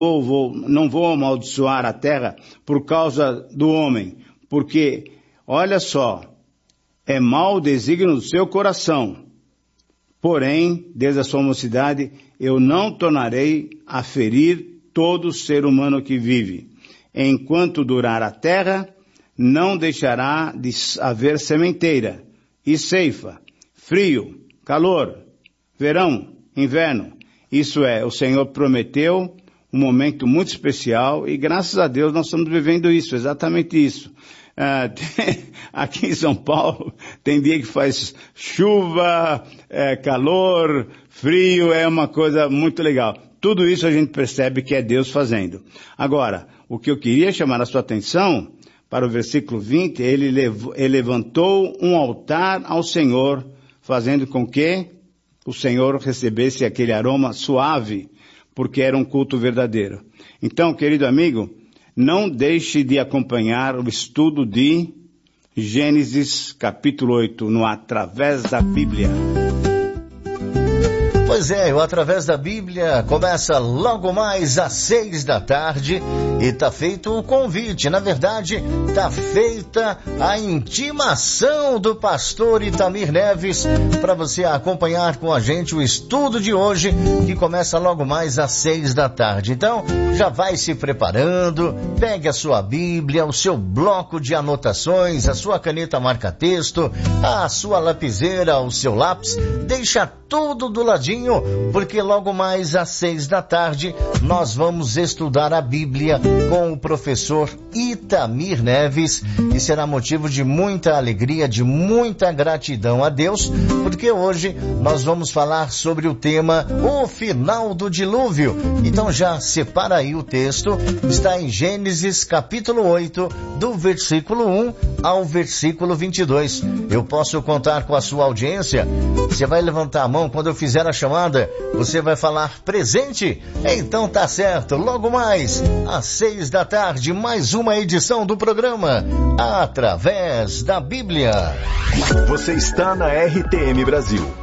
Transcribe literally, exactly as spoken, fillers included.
vou, vou, não vou amaldiçoar a terra por causa do homem, porque, olha só, é mau o desígnio do seu coração. Porém, desde a sua mocidade, eu não tornarei a ferir todo ser humano que vive. Enquanto durar a terra, não deixará de haver sementeira e ceifa, frio, calor, verão, inverno. Isso é, o Senhor prometeu um momento muito especial e graças a Deus nós estamos vivendo isso, exatamente isso. Ah, tem, aqui em São Paulo tem dia que faz chuva, é, calor, frio, é uma coisa muito legal. Tudo isso a gente percebe que é Deus fazendo. Agora, o que eu queria chamar a sua atenção para o versículo vinte, ele, lev- ele levantou um altar ao Senhor, fazendo com que o Senhor recebesse aquele aroma suave, porque era um culto verdadeiro. Então, querido amigo, não deixe de acompanhar o estudo de Gênesis capítulo oito, no Através da Bíblia. Pois é, o Através da Bíblia começa logo mais às seis da tarde e tá feito o convite. Na verdade, tá feita a intimação do pastor Itamir Neves para você acompanhar com a gente o estudo de hoje, que começa logo mais às seis da tarde. Então, já vai se preparando, pegue a sua Bíblia, o seu bloco de anotações, a sua caneta marca-texto, a sua lapiseira, o seu lápis, deixa tudo do ladinho, porque logo mais às seis da tarde nós vamos estudar a Bíblia com o professor Itamir Neves e será motivo de muita alegria, de muita gratidão a Deus, porque hoje nós vamos falar sobre o tema o final do dilúvio. Então já separa aí o texto, está em Gênesis capítulo oito, do versículo um ao versículo vinte e dois. Eu posso contar com a sua audiência? Você vai levantar a mão quando eu fizer a chamada, você vai falar presente? Então tá certo, logo mais às seis da tarde, mais uma edição do programa Através da Bíblia. Você está na R T M Brasil,